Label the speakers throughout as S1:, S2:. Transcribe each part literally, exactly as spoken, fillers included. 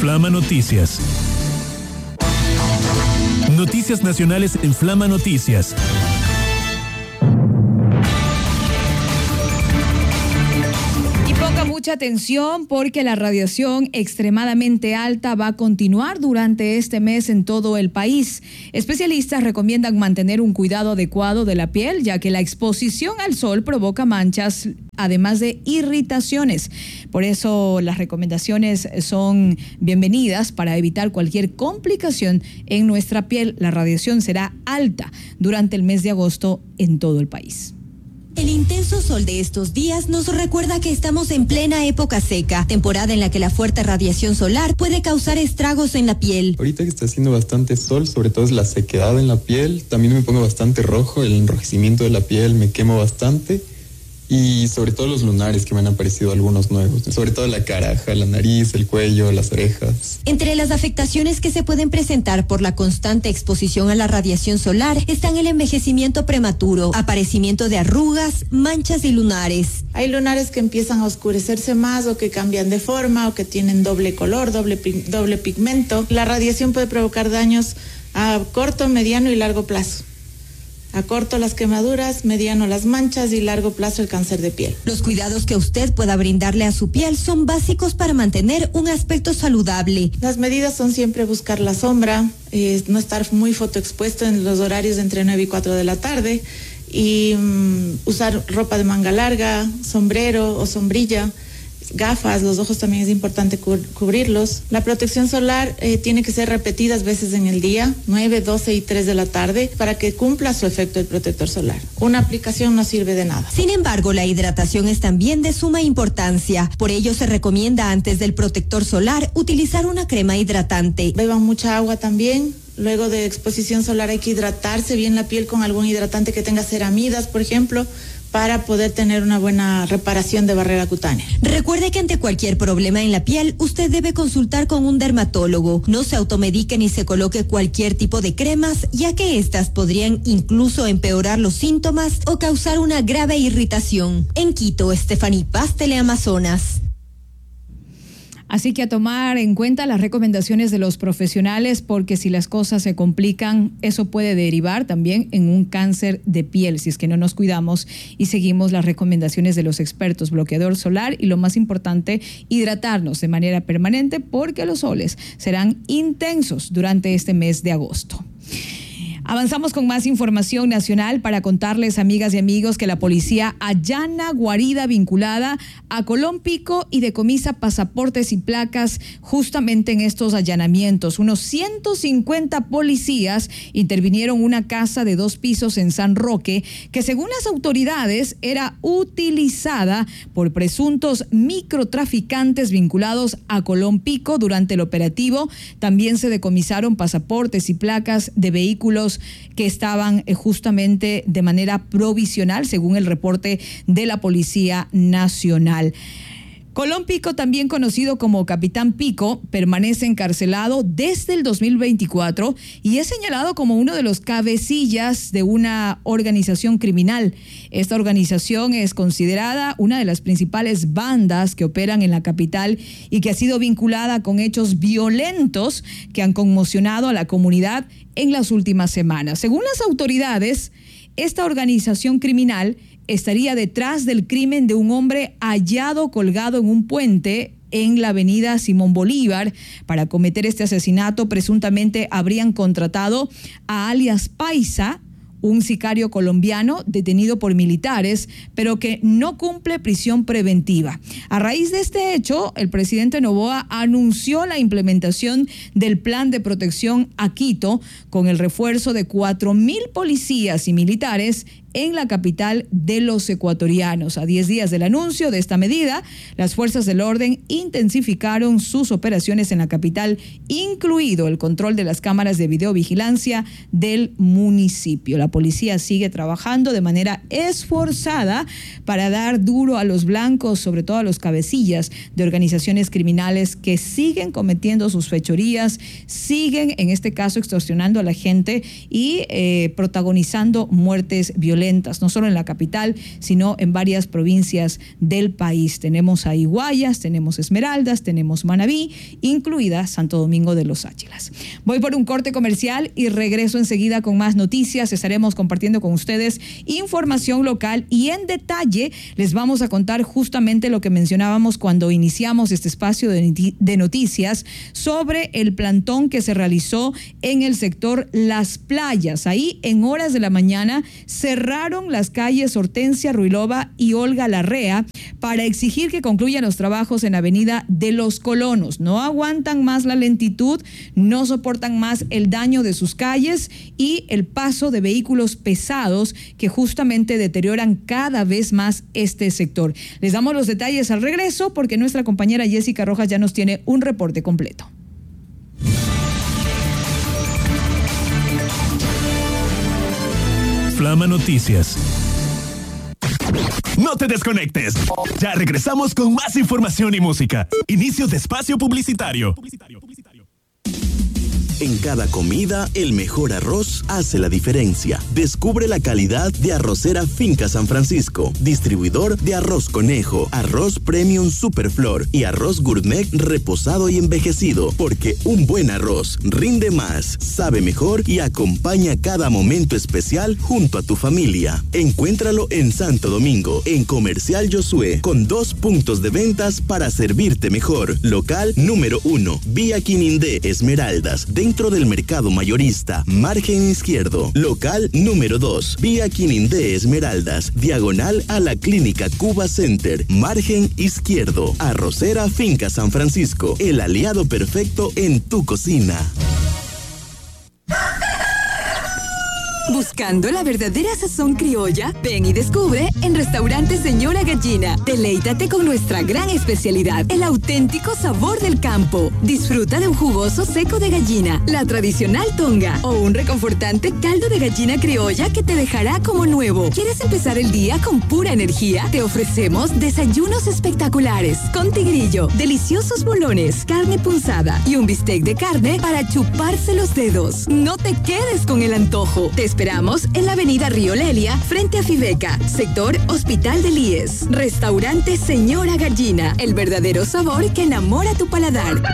S1: Flama Noticias. Noticias nacionales en Flama Noticias.
S2: Mucha atención porque la radiación extremadamente alta va a continuar durante este mes en todo el país. Especialistas recomiendan mantener un cuidado adecuado de la piel, ya que la exposición al sol provoca manchas, además de irritaciones. Por eso las recomendaciones son bienvenidas para evitar cualquier complicación en nuestra piel. La radiación será alta durante el mes de agosto en todo el país.
S3: El intenso sol de estos días nos recuerda que estamos en plena época seca, temporada en la que la fuerte radiación solar puede causar estragos en la piel.
S4: Ahorita que está haciendo bastante sol, sobre todo es la sequedad en la piel, también me pongo bastante rojo, el enrojecimiento de la piel, me quemo bastante. Y sobre todo los lunares, que me han aparecido algunos nuevos, sobre todo la cara, la nariz, el cuello, las orejas.
S3: Entre las afectaciones que se pueden presentar por la constante exposición a la radiación solar están el envejecimiento prematuro, aparecimiento de arrugas, manchas y lunares.
S5: Hay lunares que empiezan a oscurecerse más o que cambian de forma o que tienen doble color, doble, doble pigmento. La radiación puede provocar daños a corto, mediano y largo plazo. A corto las quemaduras, mediano las manchas y largo plazo el cáncer de piel.
S3: Los cuidados que usted pueda brindarle a su piel son básicos para mantener un aspecto saludable.
S5: Las medidas son siempre buscar la sombra, eh, no estar muy fotoexpuesto en los horarios de entre nueve y cuatro de la tarde y um, usar ropa de manga larga, sombrero o sombrilla. Gafas, los ojos también es importante cubrirlos. La protección solar eh, tiene que ser repetidas veces en el día, nueve, doce y tres de la tarde, para que cumpla su efecto el protector solar. Una aplicación no sirve de nada.
S3: Sin embargo, la hidratación es también de suma importancia. Por ello, se recomienda antes del protector solar utilizar una crema hidratante.
S5: Beban mucha agua también. Luego de exposición solar hay que hidratarse bien la piel con algún hidratante que tenga ceramidas, por ejemplo, para poder tener una buena reparación de barrera cutánea.
S3: Recuerde que ante cualquier problema en la piel, usted debe consultar con un dermatólogo. No se automedique ni se coloque cualquier tipo de cremas, ya que estas podrían incluso empeorar los síntomas o causar una grave irritación. En Quito, Stephanie Paz, Teleamazonas.
S2: Así que a tomar en cuenta las recomendaciones de los profesionales, porque si las cosas se complican, eso puede derivar también en un cáncer de piel, si es que no nos cuidamos y seguimos las recomendaciones de los expertos. Bloqueador solar y, lo más importante, hidratarnos de manera permanente, porque los soles serán intensos durante este mes de agosto. Avanzamos con más información nacional para contarles, amigas y amigos, que la policía allana guarida vinculada a Colón Pico y decomisa pasaportes y placas justamente en estos allanamientos. Unos ciento cincuenta policías intervinieron en una casa de dos pisos en San Roque que, según las autoridades, era utilizada por presuntos microtraficantes vinculados a Colón Pico. Durante el operativo también se decomisaron pasaportes y placas de vehículos que estaban justamente de manera provisional, según el reporte de la Policía Nacional. Colón Pico, también conocido como Capitán Pico, permanece encarcelado desde el dos mil veinticuatro y es señalado como uno de los cabecillas de una organización criminal. Esta organización es considerada una de las principales bandas que operan en la capital y que ha sido vinculada con hechos violentos que han conmocionado a la comunidad en las últimas semanas. Según las autoridades, esta organización criminal estaría detrás del crimen de un hombre hallado colgado en un puente en la avenida Simón Bolívar. Para cometer este asesinato, presuntamente habrían contratado a alias Paisa, un sicario colombiano detenido por militares, pero que no cumple prisión preventiva. A raíz de este hecho, el presidente Noboa anunció la implementación del plan de protección a Quito, con el refuerzo de cuatro mil policías y militares en la capital de los ecuatorianos. A diez días del anuncio de esta medida, las fuerzas del orden intensificaron sus operaciones en la capital, incluido el control de las cámaras de videovigilancia del municipio. La policía sigue trabajando de manera esforzada para dar duro a los blancos, sobre todo a los cabecillas de organizaciones criminales que siguen cometiendo sus fechorías, siguen en este caso extorsionando a la gente y eh, protagonizando muertes violentas violentas, no solo en la capital, sino en varias provincias del país. Tenemos ahí Guayas, tenemos Esmeraldas, tenemos Manabí, incluida Santo Domingo de los Áchilas. Voy por un corte comercial y regreso enseguida con más noticias. Estaremos compartiendo con ustedes información local y en detalle les vamos a contar justamente lo que mencionábamos cuando iniciamos este espacio de noticias sobre el plantón que se realizó en el sector Las Playas. Ahí en horas de la mañana cerraron las calles Hortensia Ruilova y Olga Larrea para exigir que concluyan los trabajos en Avenida de los Colonos. No aguantan más la lentitud, no soportan más el daño de sus calles y el paso de vehículos pesados que justamente deterioran cada vez más este sector. Les damos los detalles al regreso porque nuestra compañera Jessica Rojas ya nos tiene un reporte completo.
S1: Flama Noticias. No te desconectes. Ya regresamos con más información y música. Inicio de espacio publicitario.
S6: En cada comida, el mejor arroz hace la diferencia. Descubre la calidad de Arrocera Finca San Francisco, distribuidor de arroz conejo, arroz premium Superflor y arroz gourmet reposado y envejecido, porque un buen arroz rinde más, sabe mejor y acompaña cada momento especial junto a tu familia. Encuéntralo en Santo Domingo, en Comercial Josué, con dos puntos de ventas para servirte mejor. Local número uno, Vía Quinindé, Esmeraldas, dentro del mercado mayorista, margen izquierdo. Local número dos, Vía Quinindé, Esmeraldas, diagonal a la Clínica Cuba Center, margen izquierdo. Arrocera Finca San Francisco, el aliado perfecto en tu cocina.
S7: Buscando la verdadera sazón criolla, ven y descubre en Restaurante Señora Gallina. Deleítate con nuestra gran especialidad, el auténtico sabor del campo. Disfruta de un jugoso seco de gallina, la tradicional tonga o un reconfortante caldo de gallina criolla que te dejará como nuevo. ¿Quieres empezar el día con pura energía? Te ofrecemos desayunos espectaculares con tigrillo, deliciosos bolones, carne punzada y un bistec de carne para chuparse los dedos. No te quedes con el antojo. Te esperamos en la avenida Río Lelia, frente a Fibeca, sector Hospital del I E S. Restaurante Señora Gallina, el verdadero sabor que enamora tu paladar.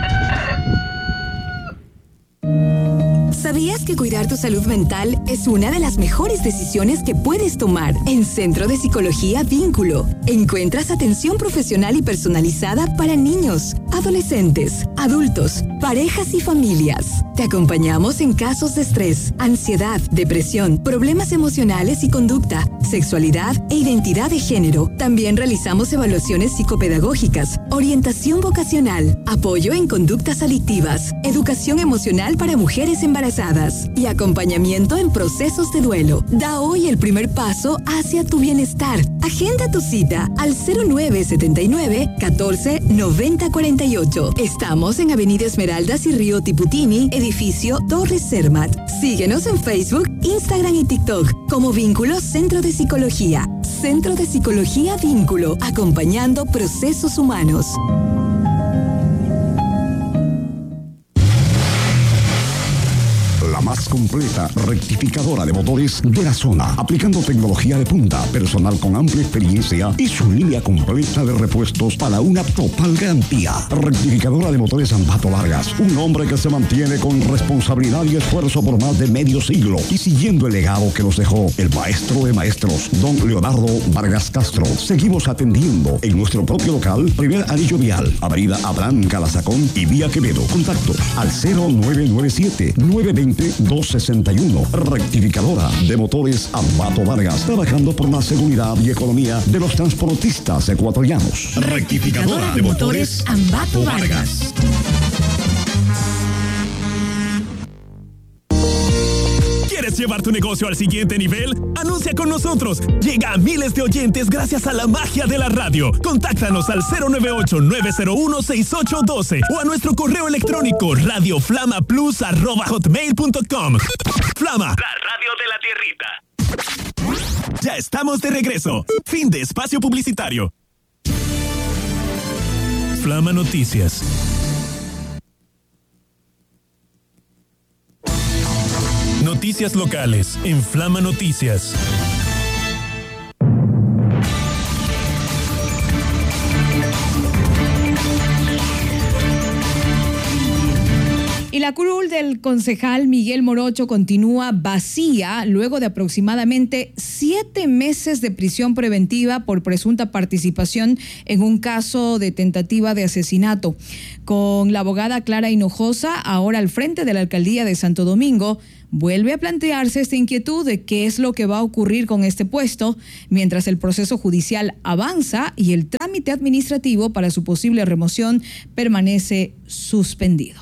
S7: ¿Sabías que cuidar tu salud mental es una de las mejores decisiones que puedes tomar? En Centro de Psicología Vínculo encuentras atención profesional y personalizada para niños, adolescentes, adultos, parejas y familias. Te acompañamos en casos de estrés, ansiedad, depresión, problemas emocionales y conducta, sexualidad e identidad de género. También realizamos evaluaciones psicopedagógicas, orientación vocacional, apoyo en conductas adictivas, educación emocional para mujeres embarazadas y acompañamiento en procesos de duelo. Da hoy el primer paso hacia tu bienestar. Agenda tu cita al cero nueve siete nueve, catorce, noventa, cuarenta y ocho. Estamos en Avenida Esmeraldas y Río Tiputini, edificio Torres Cermat. Síguenos en Facebook, Instagram y TikTok como Vínculo Centro de Psicología. Centro de Psicología Vínculo, acompañando procesos humanos.
S8: La más completa rectificadora de motores de la zona, aplicando tecnología de punta, personal con amplia experiencia y su línea completa de repuestos para una total garantía. Rectificadora de motores Ambato Vargas, un hombre que se mantiene con responsabilidad y esfuerzo por más de medio siglo y siguiendo el legado que nos dejó el maestro de maestros, don Leonardo Vargas Castro. Seguimos atendiendo en nuestro propio local, primer anillo vial, avenida Abraham Calazacón y vía Quevedo. Contacto al cero nueve nueve siete, nueve dos cero, dos seis uno. Rectificadora de motores Ambato Vargas, trabajando por la seguridad y economía de los transportistas ecuatorianos. Rectificadora de motores Ambato Vargas.
S1: ¿Quieres llevar tu negocio al siguiente nivel? Anuncia con nosotros. Llega a miles de oyentes gracias a la magia de la radio. Contáctanos al cero nueve ocho, nueve cero uno, seis ocho uno dos o a nuestro correo electrónico radioflamaplus arroba hotmail punto com. Flama, la radio de la tierrita. Ya estamos de regreso. Fin de espacio publicitario. Flama Noticias. Noticias locales en Flama Noticias.
S2: Y la curul del concejal Miguel Morocho continúa vacía luego de aproximadamente siete meses de prisión preventiva por presunta participación en un caso de tentativa de asesinato. Con la abogada Clara Hinojosa ahora al frente de la alcaldía de Santo Domingo, vuelve a plantearse esta inquietud de qué es lo que va a ocurrir con este puesto mientras el proceso judicial avanza y el trámite administrativo para su posible remoción permanece suspendido.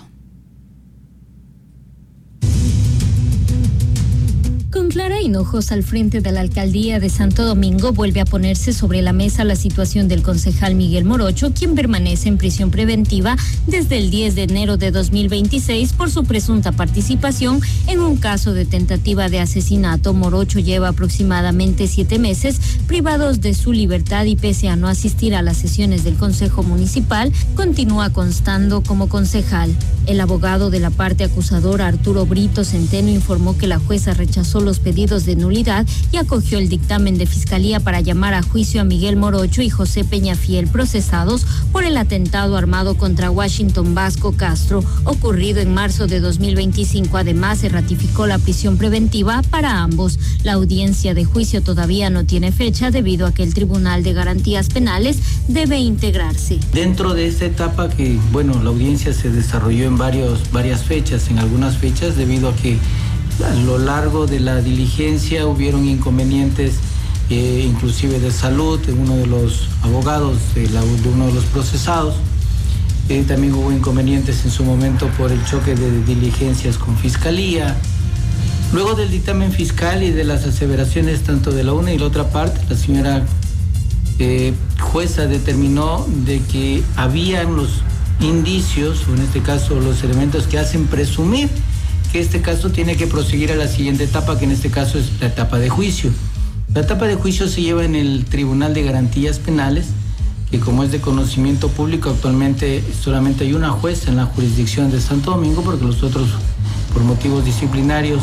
S9: Con Clara Hinojosa al frente de la alcaldía de Santo Domingo, vuelve a ponerse sobre la mesa la situación del concejal Miguel Morocho, quien permanece en prisión preventiva desde el diez de enero de dos mil veintiséis por su presunta participación en un caso de tentativa de asesinato. Morocho lleva aproximadamente siete meses privados de su libertad y pese a no asistir a las sesiones del Consejo Municipal, continúa constando como concejal. El abogado de la parte acusadora, Arturo Brito Centeno, informó que la jueza rechazó los pedidos de nulidad y acogió el dictamen de Fiscalía para llamar a juicio a Miguel Morocho y José Peñafiel, procesados por el atentado armado contra Washington Vasco Castro, ocurrido en marzo de dos mil veinticinco. Además, se ratificó la prisión preventiva para ambos. La audiencia de juicio todavía no tiene fecha debido a que el Tribunal de Garantías Penales debe integrarse.
S10: Dentro de esta etapa que, bueno, la audiencia se desarrolló en varios, varias fechas, en algunas fechas debido a que a lo largo de la diligencia hubieron inconvenientes, eh, inclusive de salud, de uno de los abogados, de, la, de uno de los procesados. Eh, también hubo inconvenientes en su momento por el choque de diligencias con Fiscalía. Luego del dictamen fiscal y de las aseveraciones tanto de la una y la otra parte, la señora eh, jueza determinó de que habían los indicios, o en este caso los elementos que hacen presumir que este caso tiene que proseguir a la siguiente etapa, que en este caso es la etapa de juicio. La etapa de juicio se lleva en el Tribunal de Garantías Penales, que como es de conocimiento público, actualmente solamente hay una jueza en la jurisdicción de Santo Domingo, porque los otros, por motivos disciplinarios,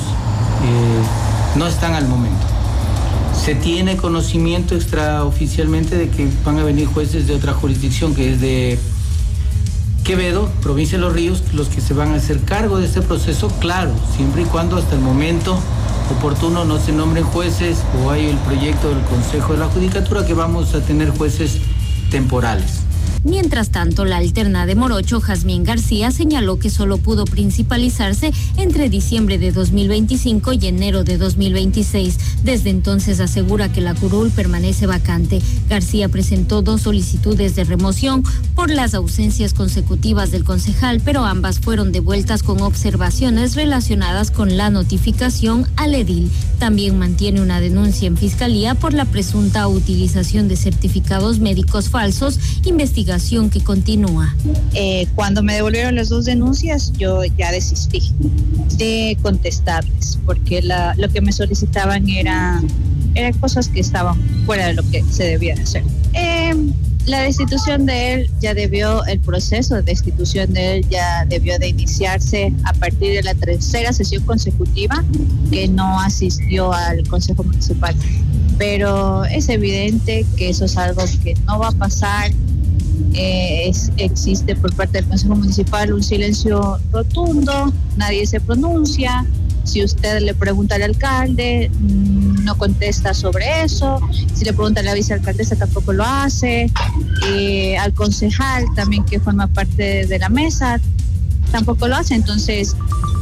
S10: eh, no están al momento. Se tiene conocimiento extraoficialmente de que van a venir jueces de otra jurisdicción, que es de Quevedo, provincia de Los Ríos, los que se van a hacer cargo de este proceso, claro, siempre y cuando hasta el momento oportuno no se nombren jueces o hay el proyecto del Consejo de la Judicatura que vamos a tener jueces temporales.
S9: Mientras tanto, la alterna de Morocho, Jazmín García, señaló que solo pudo principalizarse entre diciembre de dos mil veinticinco y enero de dos mil veintiséis. Desde entonces asegura que la curul permanece vacante. García presentó dos solicitudes de remoción por las ausencias consecutivas del concejal, pero ambas fueron devueltas con observaciones relacionadas con la notificación al edil. También mantiene una denuncia en Fiscalía por la presunta utilización de certificados médicos falsos, investigación que continúa.
S11: Eh, cuando me devolvieron las dos denuncias, yo ya desistí de contestarles, porque la, lo que me solicitaban era, eran cosas que estaban fuera de lo que se debía de hacer. Eh, la destitución de él ya debió, el proceso de destitución de él ya debió de iniciarse a partir de la tercera sesión consecutiva que no asistió al Consejo Municipal. Pero es evidente que eso es algo que no va a pasar. Eh, es, existe por parte del Consejo Municipal un silencio rotundo, nadie se pronuncia. Si usted le pregunta al alcalde, no contesta sobre eso. Si le pregunta a la vicealcaldesa, tampoco lo hace. Eh, al concejal, también que forma parte de la mesa, tampoco lo hace. Entonces,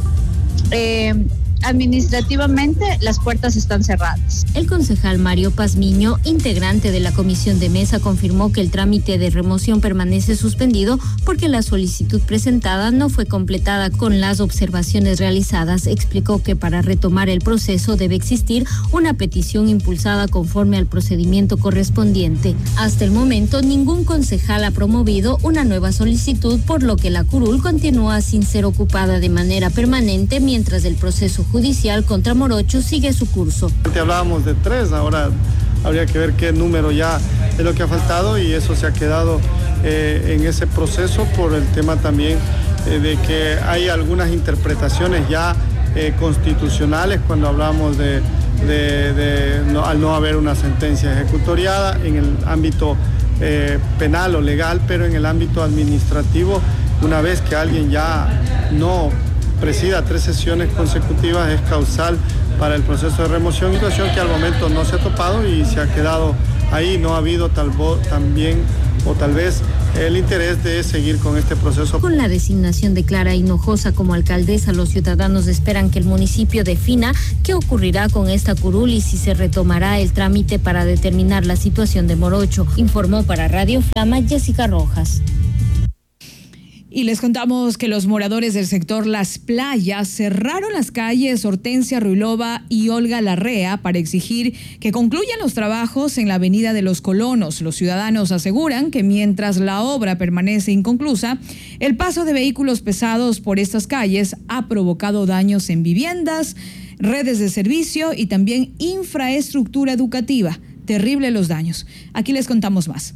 S11: eh, administrativamente las puertas están cerradas.
S9: El concejal Mario Pazmiño, integrante de la comisión de mesa, confirmó que el trámite de remoción permanece suspendido porque la solicitud presentada no fue completada con las observaciones realizadas. Explicó que para retomar el proceso debe existir una petición impulsada conforme al procedimiento correspondiente. Hasta el momento, ningún concejal ha promovido una nueva solicitud, por lo que la curul continúa sin ser ocupada de manera permanente mientras el proceso judicial contra Morocho sigue su curso.
S12: Hablábamos de tres, ahora habría que ver qué número ya es lo que ha faltado y eso se ha quedado eh, en ese proceso por el tema también eh, de que hay algunas interpretaciones ya eh, constitucionales cuando hablamos de, de, de no, al no haber una sentencia ejecutoriada en el ámbito eh, penal o legal, pero en el ámbito administrativo, una vez que alguien ya no presida tres sesiones consecutivas es causal para el proceso de remoción, situación que al momento no se ha topado y se ha quedado ahí. No ha habido tal vo- también o tal vez el interés de seguir con este proceso.
S9: Con la designación de Clara Hinojosa como alcaldesa, los ciudadanos esperan que el municipio defina qué ocurrirá con esta curul y si se retomará el trámite para determinar la situación de Morocho. Informó para Radio Flama Jessica Rojas.
S2: Y les contamos que los moradores del sector Las Playas cerraron las calles Hortensia Ruilova y Olga Larrea para exigir que concluyan los trabajos en la avenida de los Colonos. Los ciudadanos aseguran que mientras la obra permanece inconclusa, el paso de vehículos pesados por estas calles ha provocado daños en viviendas, redes de servicio y también infraestructura educativa. Terrible los daños. Aquí les contamos más.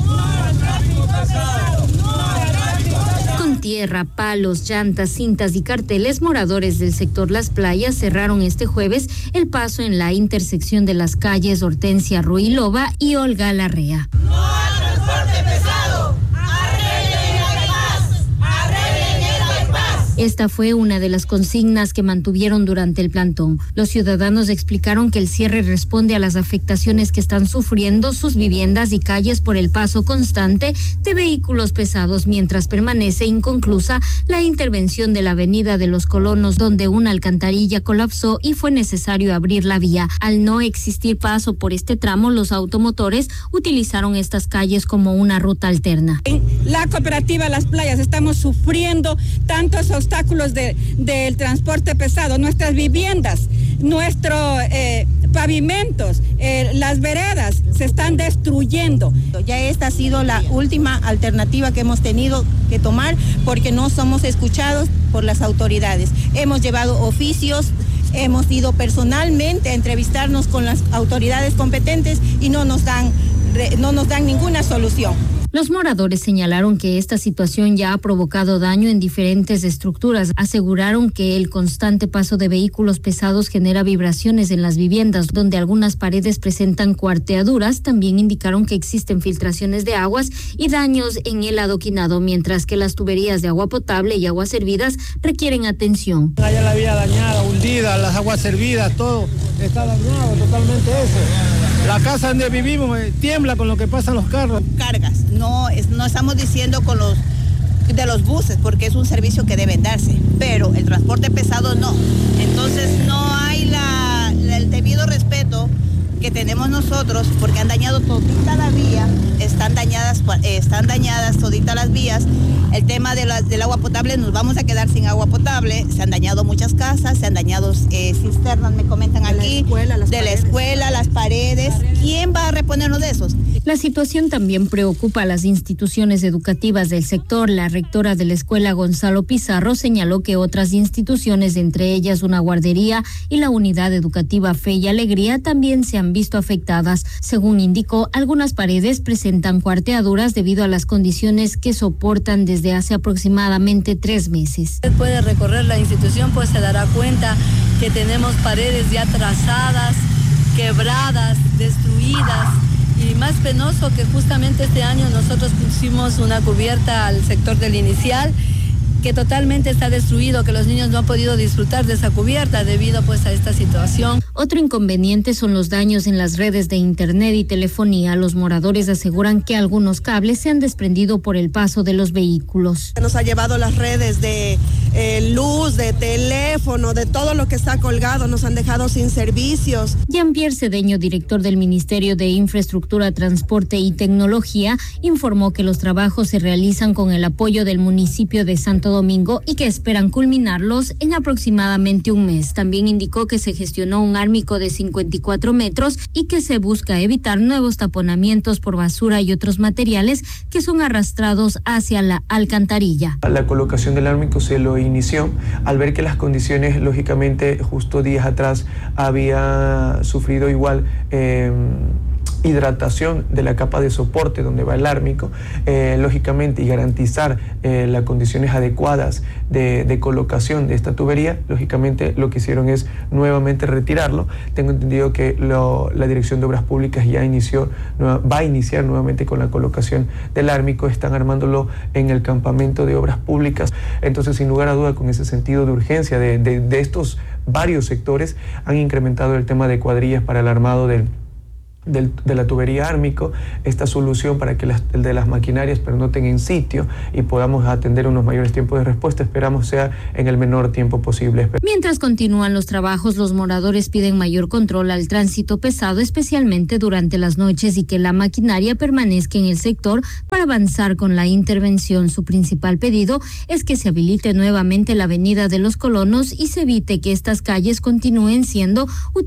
S9: Con tierra, palos, llantas, cintas y carteles, moradores del sector Las Playas cerraron este jueves el paso en la intersección de las calles Hortensia Ruilova y Olga Larrea.
S13: ¡No al transporte pesado! ¡Arreglen el paz! ¡Arreglen el paz!
S9: Esta fue una de las consignas que mantuvieron durante el plantón. Los ciudadanos explicaron que el cierre responde a las afectaciones que están sufriendo sus viviendas y calles por el paso constante de vehículos pesados mientras permanece inconclusa la intervención de la avenida de los Colonos, donde una alcantarilla colapsó y fue necesario abrir la vía. Al no existir paso por este tramo, los automotores utilizaron estas calles como una ruta alterna.
S14: En la cooperativa Las Playas estamos sufriendo tantos obstáculos de, del transporte pesado, nuestras viviendas, nuestros eh, pavimentos, eh, las veredas se están destruyendo.
S15: Ya esta ha sido la última alternativa que hemos tenido que tomar porque no somos escuchados por las autoridades. Hemos llevado oficios, hemos ido personalmente a entrevistarnos con las autoridades competentes y no nos dan, no nos dan ninguna solución.
S9: Los moradores señalaron que esta situación ya ha provocado daño en diferentes estructuras. Aseguraron que el constante paso de vehículos pesados genera vibraciones en las viviendas, donde algunas paredes presentan cuarteaduras. También indicaron que existen filtraciones de aguas y daños en el adoquinado, mientras que las tuberías de agua potable y aguas servidas requieren atención.
S16: Allá la vía dañada, hundida, las aguas servidas, todo está dañado, totalmente eso. La casa donde vivimos eh, tiembla con lo que pasan los carros.
S15: Cargas, no, es, no estamos diciendo con los de los buses porque es un servicio que deben darse, pero el transporte pesado no. Entonces no hay la, la, el debido respeto que tenemos nosotros porque han dañado todita la vía, están dañadas, eh, están dañadas todita las vías. El tema de la, del agua potable, nos vamos a quedar sin agua potable, se han dañado muchas casas, se han dañado eh, cisternas, me comentan aquí, de la escuela, las, de la escuela, las paredes. ¿Quién va a reponernos de esos?
S9: La situación también preocupa a las instituciones educativas del sector. La rectora de la escuela, Gonzalo Pizarro, señaló que otras instituciones, entre ellas una guardería y la unidad educativa Fe y Alegría, también se han visto afectadas. Según indicó, algunas paredes presentan cuarteaduras debido a las condiciones que soportan desde desde hace aproximadamente tres meses.
S17: Usted puede recorrer la institución, pues se dará cuenta que tenemos paredes ya trazadas, quebradas, destruidas, y más penoso que justamente este año nosotros pusimos una cubierta al sector del inicial que totalmente está destruido, que los niños no han podido disfrutar de esa cubierta debido pues a esta situación.
S9: Otro inconveniente son los daños en las redes de internet y telefonía. Los moradores aseguran que algunos cables se han desprendido por el paso de los vehículos.
S18: Nos ha llevado las redes de eh, luz, de teléfono, de todo lo que está colgado, nos han dejado sin servicios.
S9: Jean-Pierre Cedeño, director del Ministerio de Infraestructura, Transporte y Tecnología, informó que los trabajos se realizan con el apoyo del municipio de Santo Domingo y que esperan culminarlos en aproximadamente un mes. También indicó que se gestionó un ármico de cincuenta y cuatro metros y que se busca evitar nuevos taponamientos por basura y otros materiales que son arrastrados hacia la alcantarilla.
S19: La colocación del ármico se lo inició al ver que las condiciones, lógicamente, justo días atrás había sufrido igual eh, hidratación de la capa de soporte donde va el ármico, eh, lógicamente, y garantizar eh, las condiciones adecuadas de, de colocación de esta tubería, lógicamente lo que hicieron es nuevamente retirarlo. Tengo entendido que lo, la Dirección de Obras Públicas ya inició, va a iniciar nuevamente con la colocación del ármico, están armándolo en el campamento de obras públicas. Entonces, sin lugar a duda, con ese sentido de urgencia de, de, de estos varios sectores, han incrementado el tema de cuadrillas para el armado del Del, de la tubería ármico, esta solución para que las, el de las maquinarias pernoten en sitio y podamos atender unos mayores tiempos de respuesta, esperamos sea en el menor tiempo posible.
S9: Mientras continúan los trabajos, los moradores piden mayor control al tránsito pesado, especialmente durante las noches, y que la maquinaria permanezca en el sector para avanzar con la intervención. Su principal pedido es que se habilite nuevamente la avenida de los Colonos y se evite que estas calles continúen siendo utilizadas